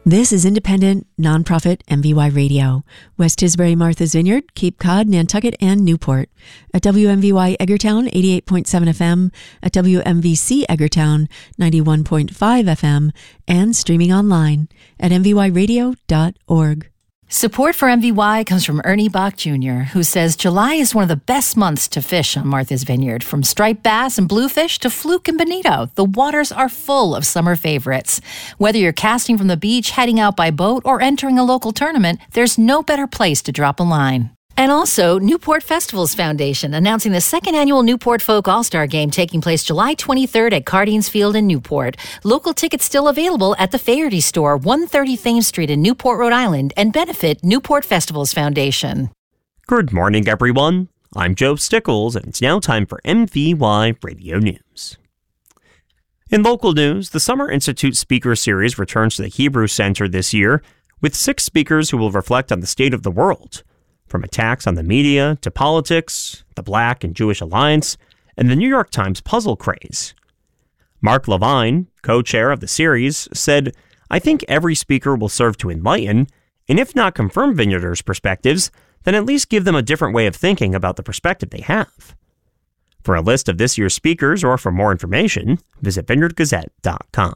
This is independent, nonprofit MVY Radio. West Tisbury, Martha's Vineyard, Cape Cod, Nantucket, and Newport. At WMVY Edgartown, 88.7 FM. At WMVC Edgartown, 91.5 FM. And streaming online at mvyradio.org. Support for MVY comes from Ernie Bach Jr., who says July is one of the best months to fish on Martha's Vineyard. From striped bass and bluefish to fluke and bonito, the waters are full of summer favorites. Whether you're casting from the beach, heading out by boat, or entering a local tournament, there's no better place to drop a line. And also, Newport Festivals Foundation announcing the second annual Newport Folk All-Star Game taking place July 23rd at Cardines Field in Newport. Local tickets still available at the Faherty Store, 130 Thames Street in Newport, Rhode Island, and benefit Newport Festivals Foundation. Good morning, everyone. I'm Joe Stickles, and it's now time for MVY Radio News. In local news, the Summer Institute Speaker Series returns to the Hebrew Center this year with 6 speakers who will reflect on the state of the world. From attacks on the media to politics, the Black and Jewish Alliance, and the New York Times puzzle craze. Mark Levine, co-chair of the series, said, "I think every speaker will serve to enlighten, and if not confirm Vineyarders' perspectives, then at least give them a different way of thinking about the perspective they have." For a list of this year's speakers or for more information, visit vineyardgazette.com.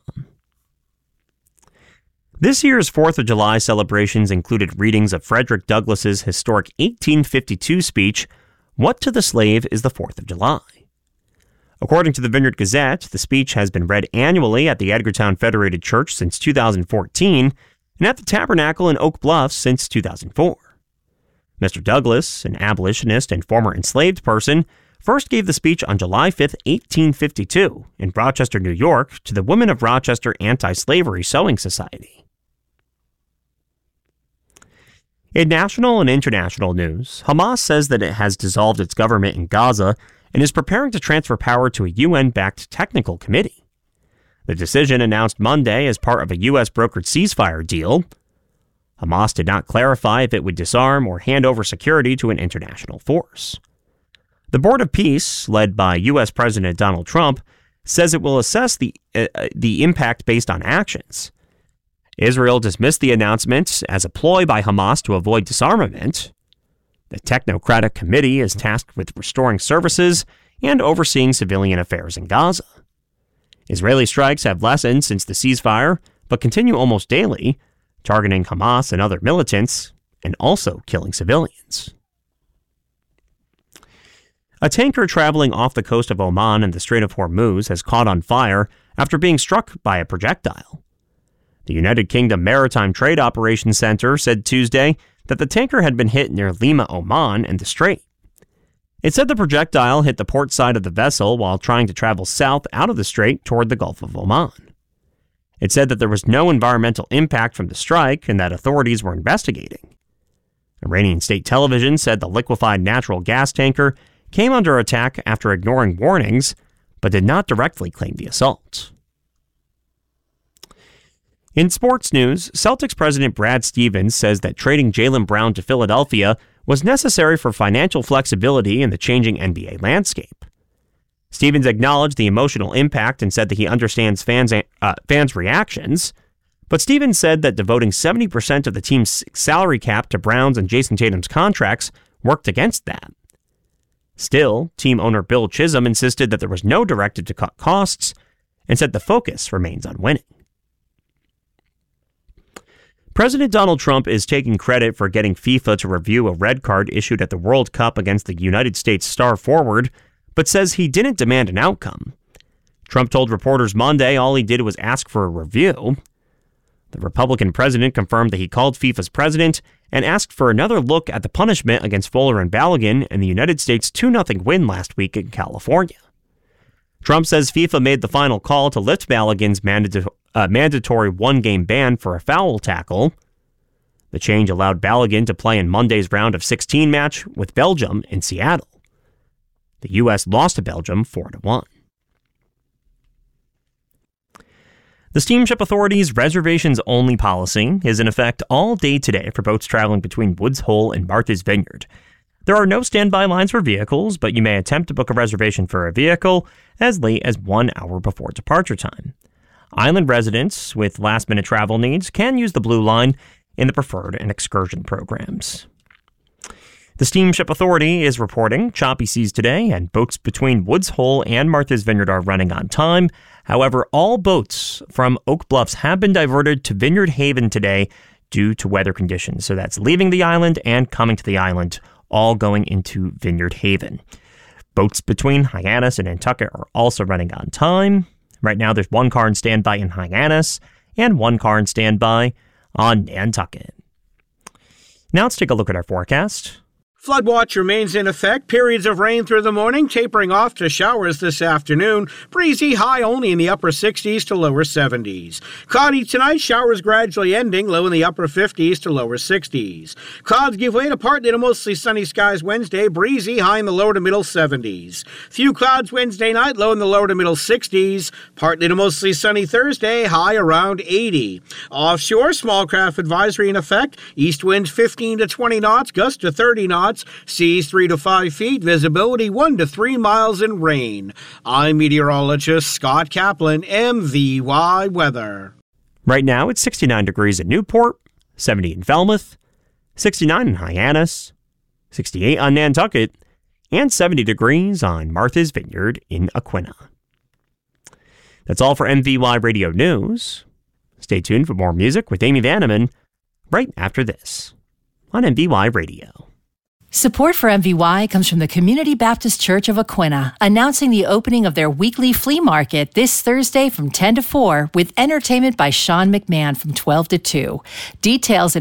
This year's 4th of July celebrations included readings of Frederick Douglass's historic 1852 speech, "What to the Slave is the 4th of July?" According to the Vineyard Gazette, the speech has been read annually at the Edgartown Federated Church since 2014 and at the Tabernacle in Oak Bluffs since 2004. Mr. Douglass, an abolitionist and former enslaved person, first gave the speech on July 5, 1852, in Rochester, New York, to the Women of Rochester Anti-Slavery Sewing Society. In national and international news, Hamas says that it has dissolved its government in Gaza and is preparing to transfer power to a UN-backed technical committee. The decision announced Monday as part of a U.S.-brokered ceasefire deal. Hamas did not clarify if it would disarm or hand over security to an international force. The Board of Peace, led by U.S. President Donald Trump, says it will assess the impact based on actions. Israel dismissed the announcement as a ploy by Hamas to avoid disarmament. The technocratic committee is tasked with restoring services and overseeing civilian affairs in Gaza. Israeli strikes have lessened since the ceasefire, but continue almost daily, targeting Hamas and other militants, and also killing civilians. A tanker traveling off the coast of Oman in the Strait of Hormuz has caught on fire after being struck by a projectile. The United Kingdom Maritime Trade Operations Center said Tuesday that the tanker had been hit near Lima, Oman, in the strait. It said the projectile hit the port side of the vessel while trying to travel south out of the strait toward the Gulf of Oman. It said that there was no environmental impact from the strike and that authorities were investigating. Iranian state television said the liquefied natural gas tanker came under attack after ignoring warnings, but did not directly claim the assault. In sports news, Celtics president Brad Stevens says that trading Jaylen Brown to Philadelphia was necessary for financial flexibility in the changing NBA landscape. Stevens acknowledged the emotional impact and said that he understands fans' reactions, but Stevens said that devoting 70% of the team's salary cap to Brown's and Jason Tatum's contracts worked against that. Still, team owner Bill Chisholm insisted that there was no directive to cut costs and said the focus remains on winning. President Donald Trump is taking credit for getting FIFA to review a red card issued at the World Cup against the United States star forward, but says he didn't demand an outcome. Trump told reporters Monday all he did was ask for a review. The Republican president confirmed that he called FIFA's president and asked for another look at the punishment against Fuller and Balogun in the United States' 2-0 win last week in California. Trump says FIFA made the final call to lift Balogun's mandatory one-game ban for a foul tackle. The change allowed Balogun to play in Monday's round of 16 match with Belgium in Seattle. The U.S. lost to Belgium 4-1. The Steamship Authority's reservations-only policy is in effect all day today for boats traveling between Woods Hole and Martha's Vineyard. There are no standby lines for vehicles, but you may attempt to book a reservation for a vehicle as late as 1 hour before departure time. Island residents with last-minute travel needs can use the Blue Line in the preferred and excursion programs. The Steamship Authority is reporting choppy seas today, and boats between Woods Hole and Martha's Vineyard are running on time. However, all boats from Oak Bluffs have been diverted to Vineyard Haven today due to weather conditions. So that's leaving the island and coming to the island, all going into Vineyard Haven. Boats between Hyannis and Nantucket are also running on time. Right now, there's one car in standby in Hyannis and one car in standby on Nantucket. Now let's take a look at our forecast. Flood watch remains in effect. Periods of rain through the morning, tapering off to showers this afternoon. Breezy, high only in the upper 60s to lower 70s. Cloudy tonight, showers gradually ending, low in the upper 50s to lower 60s. Clouds give way to partly to mostly sunny skies Wednesday. Breezy, high in the lower to middle 70s. Few clouds Wednesday night, low in the lower to middle 60s. Partly to mostly sunny Thursday, high around 80. Offshore, small craft advisory in effect. East winds 15 to 20 knots, gusts to 30 knots. Seas 3 to 5 feet, visibility 1 to 3 miles in rain. I'm meteorologist Scott Kaplan, MVY Weather. Right now, it's 69 degrees in Newport, 70 in Falmouth, 69 in Hyannis, 68 on Nantucket, and 70 degrees on Martha's Vineyard in Aquinnah. That's all for MVY Radio News. Stay tuned for more music with Amy Vanneman right after this on MVY Radio. Support for MVY comes from the Community Baptist Church of Aquinnah, announcing the opening of their weekly flea market this Thursday from 10 to 4 with entertainment by Sean McMahon from 12 to 2. Details at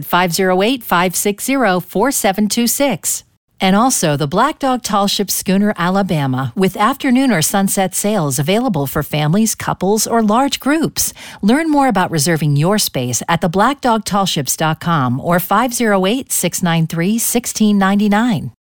508-560-4726. And also the Black Dog Tall Ship Schooner Alabama with afternoon or sunset sales available for families, couples, or large groups. Learn more about reserving your space at theblackdogtallships.com or 508-693-1699.